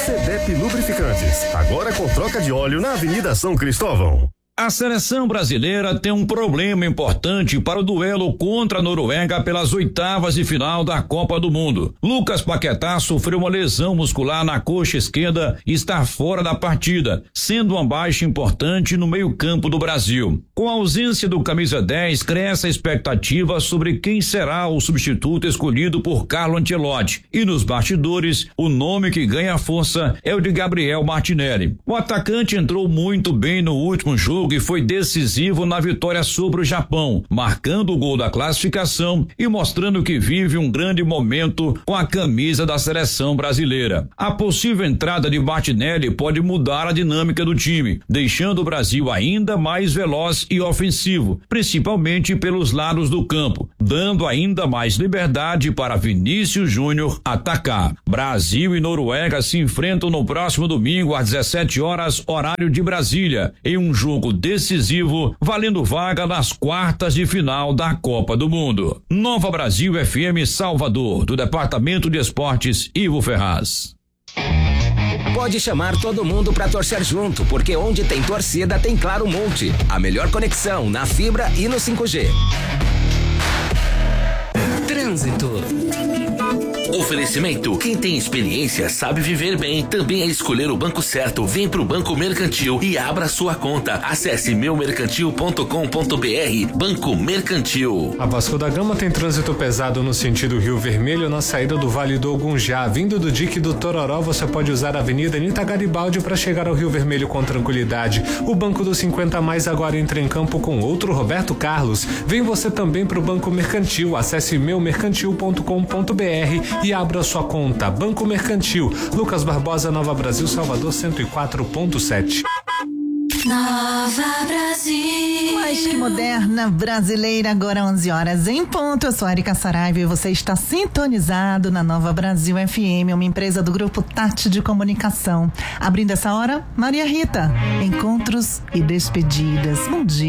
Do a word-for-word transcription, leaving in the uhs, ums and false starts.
Cedep Lubrificantes, agora com troca de óleo na Avenida São Cristóvão. A seleção brasileira tem um problema importante para o duelo contra a Noruega pelas oitavas de final da Copa do Mundo. Lucas Paquetá sofreu uma lesão muscular na coxa esquerda e está fora da partida, sendo uma baixa importante no meio-campo do Brasil. Com a ausência do camisa dez, cresce a expectativa sobre quem será o substituto escolhido por Carlo Ancelotti. E nos bastidores, o nome que ganha força é o de Gabriel Martinelli. O atacante entrou muito bem no último jogo e foi decisivo na vitória sobre o Japão, marcando o gol da classificação e mostrando que vive um grande momento com a camisa da seleção brasileira. A possível entrada de Martinelli pode mudar a dinâmica do time, deixando o Brasil ainda mais veloz e ofensivo, principalmente pelos lados do campo, dando ainda mais liberdade para Vinícius Júnior atacar. Brasil e Noruega se enfrentam no próximo domingo às dezessete horas, horário de Brasília, em um jogo decisivo, valendo vaga nas quartas de final da Copa do Mundo. Nova Brasil F M Salvador, do Departamento de Esportes, Ivo Ferraz. Pode chamar todo mundo para torcer junto, porque onde tem torcida tem Claro Multi, a melhor conexão na fibra e no cinco G. Trânsito. Oferecimento: quem tem experiência sabe viver bem. Também é escolher o banco certo. Vem pro Banco Mercantil e abra sua conta. Acesse meu mercantil ponto com ponto br. Banco Mercantil. A Vasco da Gama tem trânsito pesado no sentido Rio Vermelho na saída do Vale do Ogunjá. Vindo do dique do Tororó, você pode usar a Avenida Anita Garibaldi para chegar ao Rio Vermelho com tranquilidade. O Banco dos cinquenta mais agora entra em campo com outro Roberto Carlos. Vem você também pro Banco Mercantil. Acesse meu mercantil ponto com ponto br e abra sua conta. Banco Mercantil, Lucas Barbosa, Nova Brasil, Salvador cento e quatro ponto sete. Nova Brasil. Mais que moderna brasileira, agora onze horas em ponto. Eu sou a Erika Saraiva e você está sintonizado na Nova Brasil F M, uma empresa do Grupo Tati de Comunicação. Abrindo essa hora, Maria Rita. Encontros e despedidas. Bom dia.